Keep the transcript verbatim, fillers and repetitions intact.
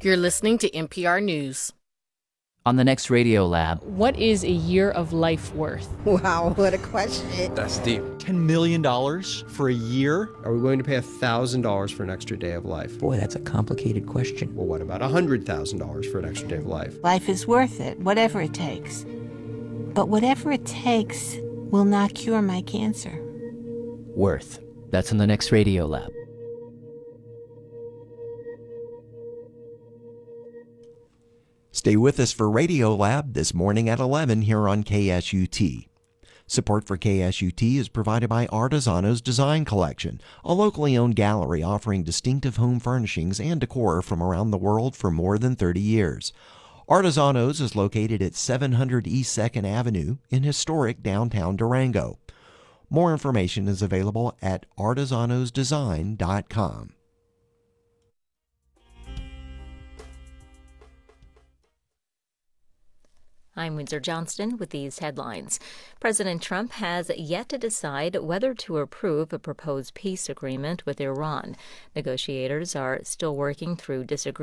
You're listening to N P R News. On the next Radio Lab. What is a year of life worth? Wow, what a question. That's deep. ten million dollars for a year? Are we willing to pay one thousand dollars for an extra day of life? Boy, that's a complicated question. Well, what about one hundred thousand dollars for an extra day of life? Life is worth it, whatever it takes. But whatever it takes will not cure my cancer. Worth. That's in the next Radio Lab. Stay with us for Radio Lab this morning at eleven here on K S U T. Support for K S U T is provided by Artisano's Design Collection, a locally owned gallery offering distinctive home furnishings and decor from around the world for more than thirty years. Artisano's is located at seven hundred East second Avenue in historic downtown Durango. More information is available at artisanos design dot com. I'm Windsor Johnston with these headlines. President Trump has yet to decide whether to approve a proposed peace agreement with Iran. Negotiators are still working through disagreements